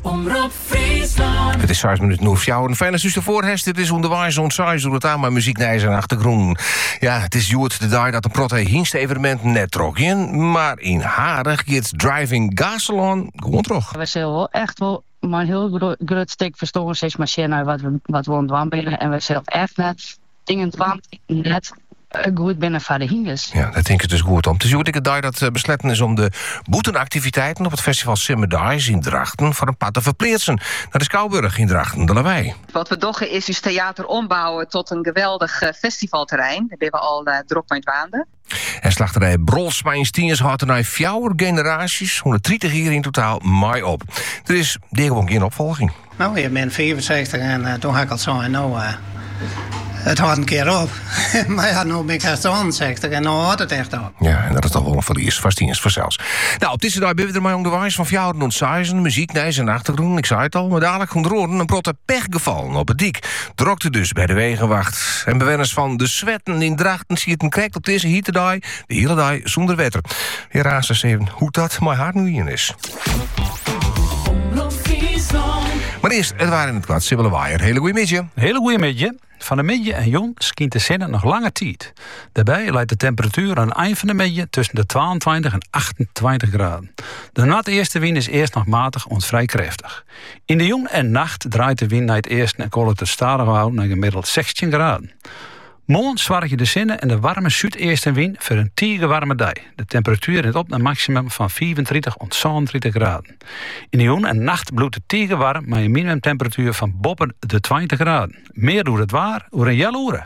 Omroep Friesland. Het is 6 minuten over jou. En fijn als u ervoor heeft. Dit is onderwijs on size door het aan mijn muziek naar zijn achtergrond. Ja, het is Joert de dag dat de protte hinste evenement net trok in. Maar in Harig gaat Driving Gasalon gewoon terug. We zullen wel echt wel maar een heel groot stuk verstoren steeds machine wat we ontwaan binnen. En we zullen echt net dingen net goed binnen van de hingers. Ja, dat denk ik dus goed om. Het is ik het daar dat besletten is om de boetenactiviteiten op het festival Simmerdijs in Drachten voor een pad te verplaatsen naar de Schouwburg in Drachten, de Lawaai. Wat we doen is dus theater ombouwen tot een geweldig festivalterrein. Daar ben we al druk mee waanden. En slachterij Brolsmijnstieners had er na 4 generaties, 130 hier in totaal, mij op. Er is gewoon geen opvolging. Nou, ik ben 65 en toen had ik al zo en nou... Het houdt een keer op. Maar ja, nu ben ik haast 60 en nu houdt het echt op. Ja, en dat is toch wel een verlies. Vastiens vanzelfs. Nou, op deze dag ben we er maar onderwijs van fjouwen en seizen, muziek, nijs en achtergrond. Ik zei het al, maar dadelijk komt roren een protte pechgevallen op het dik. Drokte dus bij de wegenwacht. En bewoners van de Zwetten in Drachten zie het een krekt op deze hittedag, de hele dag zonder wetter. Weer raast eens even hoe dat mijn hart nu in is. Omroep Friesland. Maar eerst, het waren in het kwad Sibylle Waaier. Hele goeie midje. Hele goeie midje. Van de midje en jong schijnt de zon nog lange tijd. Daarbij leidt de temperatuur aan het eind van de midje tussen de 22 en 28 graden. De natte eerste wind is eerst nog matig en vrij krachtig. In de jong en nacht draait de wind naar het eerste en koelt het stadig houden naar gemiddeld 16 graden. Morgen zwaar je de zinnen en de warme zuidestenwind voor een tige warme dag. De temperatuur is op naar een maximum van 34 tot 37 graden. In de jong en nacht bloedt het tige warm met een minimumtemperatuur van boven de 20 graden. Meer doet het waar door een jelle uren.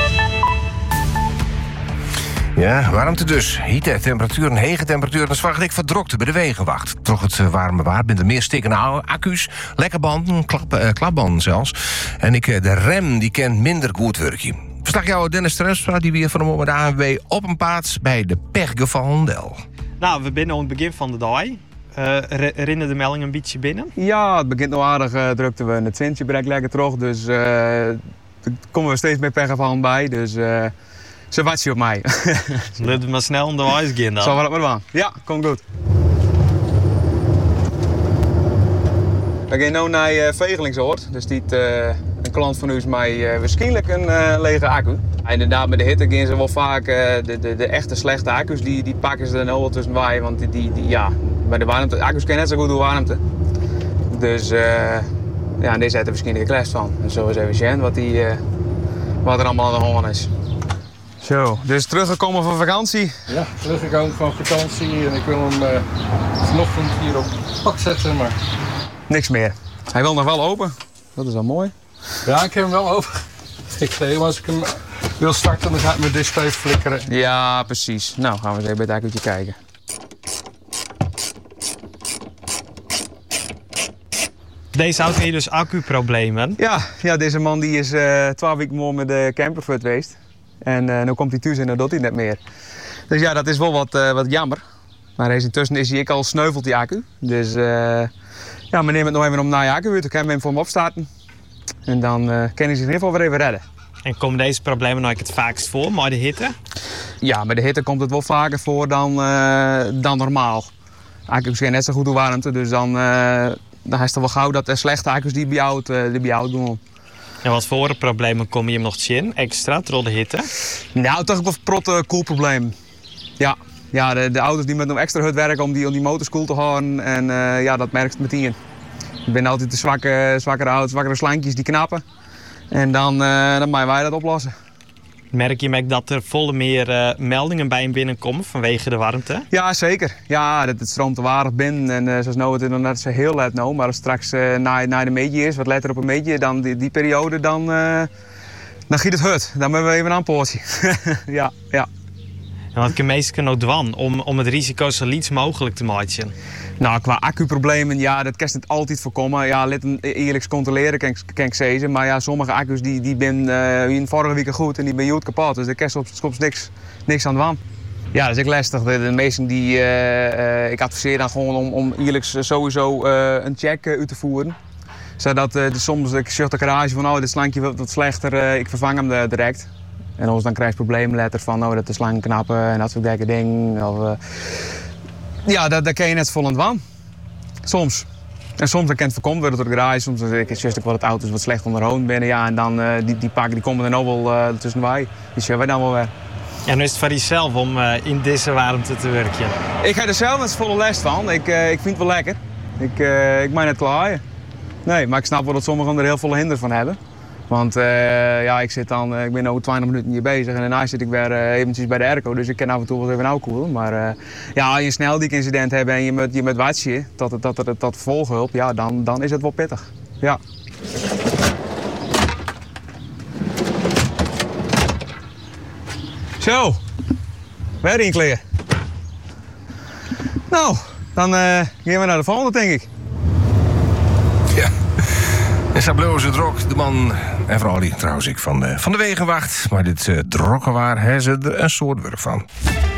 Ja, warmte dus. Hitte, temperatuur en hege temperatuur. Dat zwaar ik verdrokte bij de wegenwacht. Toch het warme waar. Binnen meer stikkende accu's, lekkerbanden, klapbanden zelfs. En de rem die kent minder goed werkje. Verslagjouwer Dennis Terpstra die weer van de moment ANWB op een paard bij de pechgevallen Del. Nou, we binnen aan het begin van de dag. Rennen de meldingen een beetje binnen? Ja, het begint nog aardig drukte we. Het windje breekt lekker terug, dus er komen we steeds meer pechgevallen bij. Dus ze wacht je op mij. Laten we maar snel aan de wijs gaan dan. Zal we dat maar doen? Ja, komt goed. We gaan nu naar Vegelingsoord. Dus een klant van u is mij waarschijnlijk een lege accu. En inderdaad, met de hitte gaan ze wel vaak de echte slechte accu's, die pakken ze er nou wel tussen bij. Want bij de warmte, accu's kennen net zo goed door warmte. Dus en deze heeft er waarschijnlijk een klest van. En zo is even zien wat er allemaal aan de hand is. Zo, dus teruggekomen van vakantie? Ja, teruggekomen van vakantie en ik wil hem vanochtend hier op pak zetten, maar... Niks meer. Hij wil nog wel open, dat is wel mooi. Ja, ik heb hem wel open. Maar als ik hem wil starten, dan gaat mijn display flikkeren. Ja, precies. Nou, gaan we eens even bij het accu'tje kijken. Deze auto heeft dus accuproblemen. Ja, deze man die is 12 weken met de camper voor geweest. En nu komt hij thuis en dan doet hij net meer. Dus ja, dat is wel wat jammer. Maar intussen is hij al sneuveld, die accu. Dus we nemen het nog even om naar je accu uit. Dan kunnen we hem voor hem opstarten. En dan kan hij zich in ieder geval weer even redden. En komen deze problemen nou het vaakst voor, maar de hitte? Ja, met de hitte komt het wel vaker voor dan normaal. Accu's zijn net zo goed door warmte, dus dan is het wel gauw dat de slechte accu's die bij jou doen. En wat voor problemen kom je hem nog zien, extra, door de hitte? Nou, toch wel protte koelprobleem. Ja, de auto's die met nog extra hard werken om die motors koel te houden. En dat merkt het meteen. Ik ben altijd de zwakkere auto's, zwakkere slankjes die knappen. En dan moeten wij dat oplossen. Merk je dat er volle meer meldingen bij hem binnenkomen vanwege de warmte? Ja, zeker. Ja, het stroomt te waardig binnen. En zoals nou het inderdaad zo heel laat nou. Maar als het straks naar de meetje is, wat later op een meetje, dan die periode, dan giet het hut. Dan hebben we even een poortje. ja. En wat kan meestal nog doen om het risico zo licht mogelijk te maken? Nou, qua accuproblemen, ja, dat kan het altijd voorkomen. Ja, eerlijk controleren kan ik zeggen. Maar ja, sommige accu's die ben vorige week goed en die ben kapot. Dus daar kan soms niks aan doen. Ja, dat is ook lastig. De meesten ik adviseer dan gewoon om eerlijk sowieso een check uit te voeren. Zodat soms ik zeg de garage van dit slankje wat slechter, ik vervang hem direct. En dan krijg je problemen later van dat de slang knappen en dat soort dingen. Ja, daar kan je net vol aan het waan. Soms. En soms dan kan het voorkomen worden door de garage. Soms dan is het wat de auto's wat slecht onderhouden binnen. Ja, en dan die pakken die komen er nou wel tussen wij. Die zien wij dan wel weer. Ja, nu is het voor jezelf om in deze warmte te werken. Ik ga er zelf met volle les van. Ik vind het wel lekker. Ik mag net klaaien. Nee, maar ik snap wel dat sommigen er heel veel hinder van hebben. Want ik ben nu 20 minuten hier bezig en daarna zit ik weer eventjes bij de airco. Dus ik kan af en toe wel even uitkoelen. Maar als je een sneldiek-incident hebt en je met watje, dat volghulp, ja, dan is het wel pittig. Ja. Zo, weer inkleden. Nou, dan gaan we naar de volgende, denk ik. Ja. En Sabloze drok, de man en vooral die trouwens ik van de wegenwacht. Maar dit drokkenwaar hebben ze er een soort wurf van.